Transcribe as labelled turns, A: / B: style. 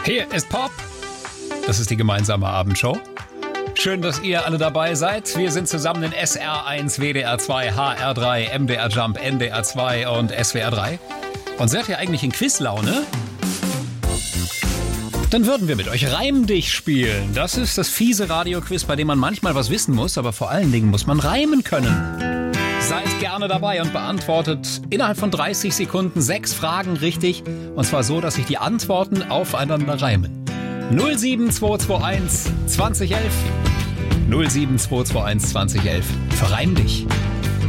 A: Hier ist Pop. Das ist die gemeinsame Abendshow. Schön, dass ihr alle dabei seid. Wir sind zusammen in SR1, WDR2, HR3, MDR Jump, NDR2 und SWR3. Und seid ihr eigentlich in Quizlaune? Dann würden wir mit euch Reim dich spielen. Das ist das fiese Radioquiz, bei dem man manchmal was wissen muss, aber vor allen Dingen muss man reimen können. Seid gerne dabei und beantwortet innerhalb von 30 Sekunden 6 Fragen richtig. Und zwar so, dass sich die Antworten aufeinander reimen. 07221 2011. 07221 2011. Verreim dich.